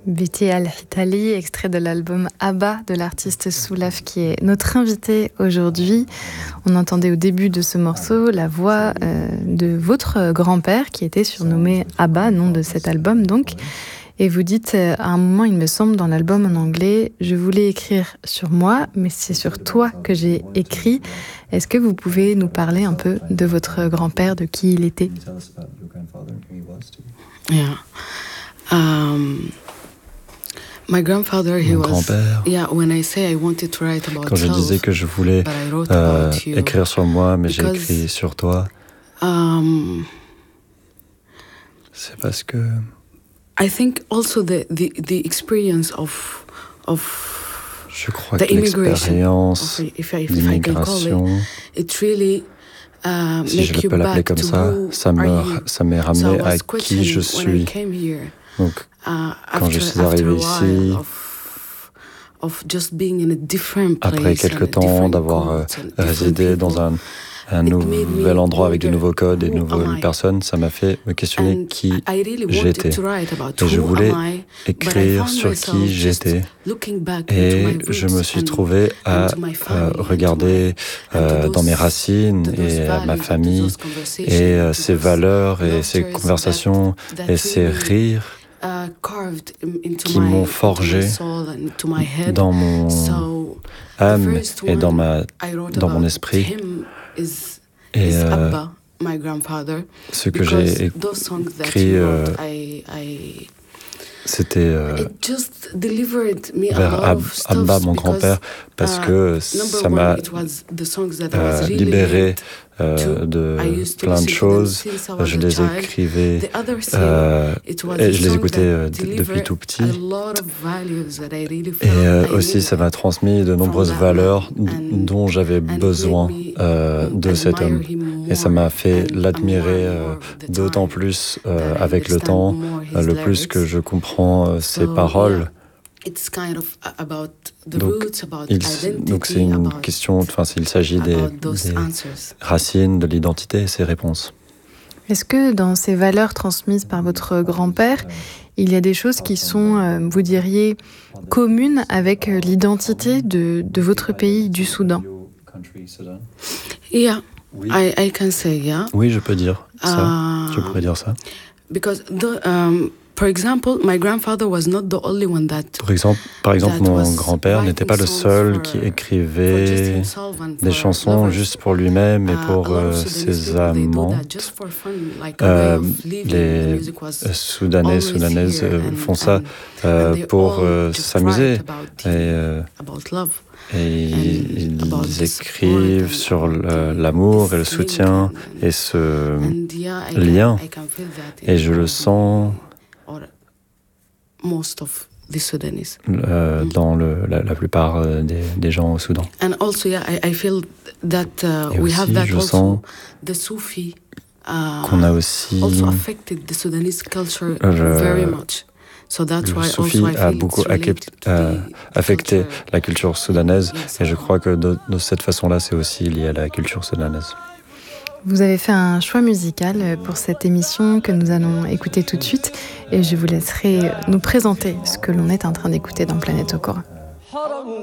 Betty Al-Hitali, extrait de l'album Abba de l'artiste Soulaf qui est notre invité aujourd'hui. On entendait au début de ce morceau la voix de votre grand-père qui était surnommé Abba, nom de cet album donc. Et vous dites à un moment, il me semble, dans l'album en anglais, je voulais écrire sur moi, mais c'est sur toi que j'ai écrit. Est-ce que vous pouvez nous parler un peu de votre grand-père, de qui il était? Yeah. My grandfather, Mon grand-père, quand je disais que je voulais écrire sur moi, mais j'ai écrit sur toi, c'est parce que I think also the experience of je crois que l'expérience d'immigration, si je peux l'appeler comme ça, ça m'est ramené à qui je suis. Donc, quand je suis arrivé ici, après quelque temps d'avoir résidé dans un nouvel endroit avec de nouveaux codes et de nouvelles personnes, ça m'a fait me questionner qui j'étais. Et je voulais écrire sur qui j'étais. Et je me suis trouvé à regarder dans mes racines et à ma famille et ses valeurs et ses conversations et ses rires qui m'ont forgé dans mon âme et dans mon esprit. Et ce que j'ai écrit, c'était vers Abba, mon grand-père, parce que ça m'a libéré de plein de choses. Je les écrivais et je les écoutais depuis tout petit. Et aussi, ça m'a transmis de nombreuses valeurs dont j'avais besoin de cet homme. Et ça m'a fait l'admirer d'autant plus avec le temps, le plus que je comprends ses paroles. Donc c'est une question, il s'agit des racines, de l'identité et ses réponses. Est-ce que dans ces valeurs transmises par votre grand-père, il y a des choses qui sont, vous diriez, communes avec l'identité de votre pays, du Soudan? Yeah, I can say yeah. Oui, je peux dire ça. Je pourrais dire ça. Because par exemple, mon grand-père n'était pas le seul qui écrivait des chansons juste pour lui-même et pour ses amantes. Les Soudanaises font ça pour s'amuser. Et ils écrivent sur l'amour et le soutien et ce lien. Et je le sens dans la plupart des gens au Soudan. Et aussi, je sens qu'on a aussi le soufi a beaucoup affecté la culture soudanaise et je crois que de cette façon-là, c'est aussi lié à la culture soudanaise. Vous avez fait un choix musical pour cette émission que nous allons écouter tout de suite et je vous laisserai nous présenter ce que l'on est en train d'écouter dans Planète Okora.